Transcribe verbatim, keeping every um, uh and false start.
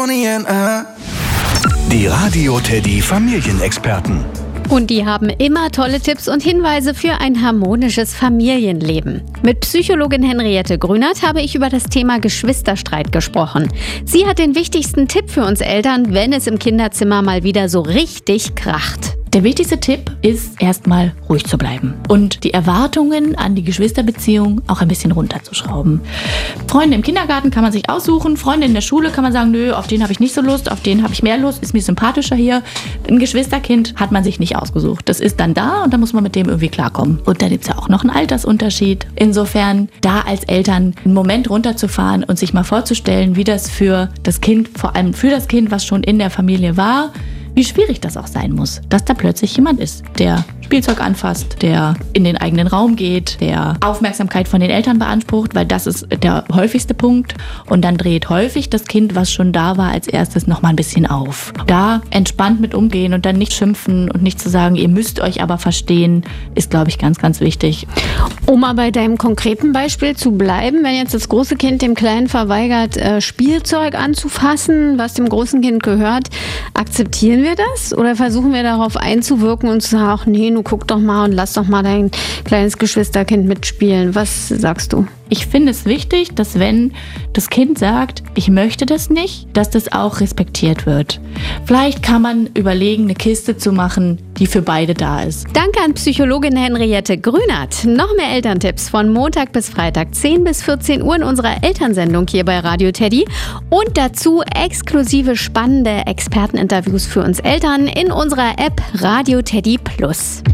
Tony and I. Die Radio Teddy Familienexperten. Und die haben immer tolle Tipps und Hinweise für ein harmonisches Familienleben. Mit Psychologin Henriette Grünert habe ich über das Thema Geschwisterstreit gesprochen. Sie hat den wichtigsten Tipp für uns Eltern, wenn es im Kinderzimmer mal wieder so richtig kracht. Der wichtigste Tipp ist, erstmal ruhig zu bleiben und die Erwartungen an die Geschwisterbeziehung auch ein bisschen runterzuschrauben. Freunde im Kindergarten kann man sich aussuchen, Freunde in der Schule kann man sagen, nö, auf den habe ich nicht so Lust, auf den habe ich mehr Lust, ist mir sympathischer hier. Ein Geschwisterkind hat man sich nicht ausgesucht. Das ist dann da und da muss man mit dem irgendwie klarkommen. Und da gibt es ja auch noch einen Altersunterschied. Insofern, da als Eltern einen Moment runterzufahren und sich mal vorzustellen, wie das für das Kind, vor allem für das Kind, was schon in der Familie war, wie schwierig das auch sein muss, dass da plötzlich jemand ist, der Spielzeug anfasst, der in den eigenen Raum geht, der Aufmerksamkeit von den Eltern beansprucht, weil das ist der häufigste Punkt. Und dann dreht häufig das Kind, was schon da war, als erstes nochmal ein bisschen auf. Da entspannt mit umgehen und dann nicht schimpfen und nicht zu sagen, ihr müsst euch aber verstehen, ist, glaube ich, ganz, ganz wichtig. Um mal bei deinem konkreten Beispiel zu bleiben, wenn jetzt das große Kind dem Kleinen verweigert, äh, Spielzeug anzufassen, was dem großen Kind gehört, akzeptieren wir das oder versuchen wir darauf einzuwirken und zu sagen, ach nee, du guck doch mal und lass doch mal dein kleines Geschwisterkind mitspielen. Was sagst du? Ich finde es wichtig, dass wenn das Kind sagt, ich möchte das nicht, dass das auch respektiert wird. Vielleicht kann man überlegen, eine Kiste zu machen, die für beide da ist. Danke an Psychologin Henriette Grünert. Noch mehr Elterntipps von Montag bis Freitag, zehn bis vierzehn Uhr in unserer Elternsendung hier bei Radio Teddy. Und dazu exklusive spannende Experteninterviews für uns Eltern in unserer App Radio Teddy Plus.